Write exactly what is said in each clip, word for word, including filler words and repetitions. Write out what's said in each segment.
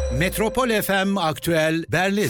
Metropol F M Aktüel Berlin.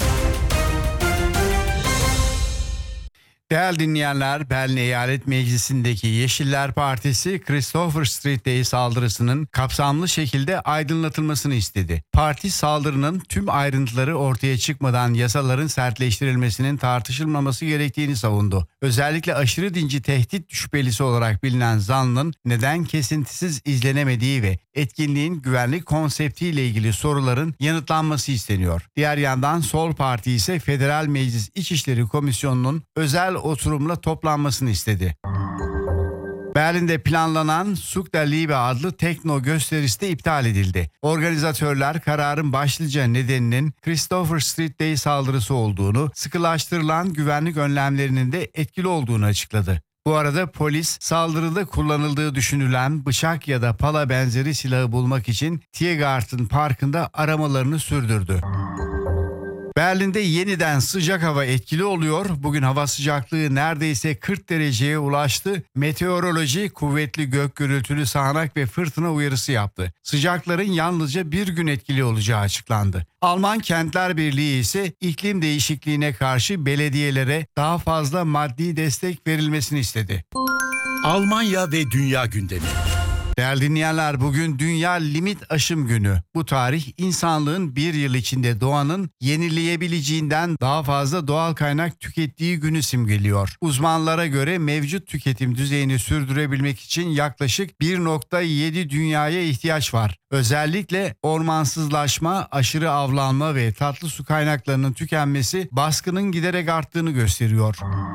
Değerli dinleyenler, Berlin Eyalet Meclisi'ndeki Yeşiller Partisi, Christopher Street'teki saldırısının kapsamlı şekilde aydınlatılmasını istedi. Parti, saldırının tüm ayrıntıları ortaya çıkmadan yasaların sertleştirilmesinin tartışılmaması gerektiğini savundu. Özellikle aşırı dinci tehdit şüphelisi olarak bilinen zanlının neden kesintisiz izlenemediği ve etkinliğin güvenlik konseptiyle ilgili soruların yanıtlanması isteniyor. Diğer yandan Sol Parti ise Federal Meclis İçişleri Komisyonu'nun özel oturumla toplanmasını istedi. Berlin'de planlanan Zug der Liebe adlı tekno gösterisi de iptal edildi. Organizatörler kararın başlıca nedeninin Christopher Street Day saldırısı olduğunu, sıkılaştırılan güvenlik önlemlerinin de etkili olduğunu açıkladı. Bu arada polis saldırıda kullanıldığı düşünülen bıçak ya da pala benzeri silahı bulmak için Tiergarten Parkı'nda aramalarını sürdürdü. Berlin'de yeniden sıcak hava etkili oluyor. Bugün hava sıcaklığı neredeyse kırk dereceye ulaştı. Meteoroloji kuvvetli gök gürültülü sağanak ve fırtına uyarısı yaptı. Sıcakların yalnızca bir gün etkili olacağı açıklandı. Alman Kentler Birliği ise iklim değişikliğine karşı belediyelere daha fazla maddi destek verilmesini istedi. Almanya ve dünya gündemi. Değerli dinleyenler, bugün Dünya Limit Aşım Günü. Bu tarih insanlığın bir yıl içinde doğanın yenileyebileceğinden daha fazla doğal kaynak tükettiği günü simgeliyor. Uzmanlara göre mevcut tüketim düzeyini sürdürebilmek için yaklaşık bir nokta yedi dünyaya ihtiyaç var. Özellikle ormansızlaşma, aşırı avlanma ve tatlı su kaynaklarının tükenmesi baskının giderek arttığını gösteriyor.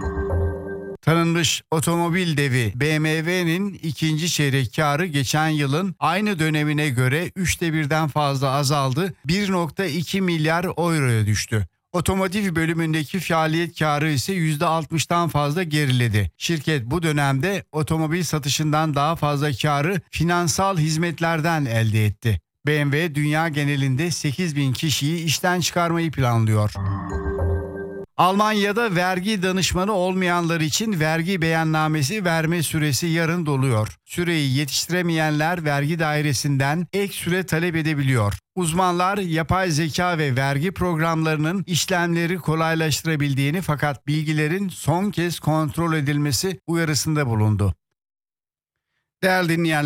Tanınmış otomobil devi B M W'nin ikinci çeyrek karı geçen yılın aynı dönemine göre üçte birden fazla azaldı, bir nokta iki milyar euroya düştü. Otomotiv bölümündeki faaliyet karı ise yüzde altmıştan fazla geriledi. Şirket bu dönemde otomobil satışından daha fazla karı finansal hizmetlerden elde etti. B M W dünya genelinde sekiz bin kişiyi işten çıkarmayı planlıyor. Almanya'da vergi danışmanı olmayanlar için vergi beyannamesi verme süresi yarın doluyor. Süreyi yetiştiremeyenler vergi dairesinden ek süre talep edebiliyor. Uzmanlar yapay zeka ve vergi programlarının işlemleri kolaylaştırabildiğini, fakat bilgilerin son kez kontrol edilmesi uyarısında bulundu. Değerli dinleyenler,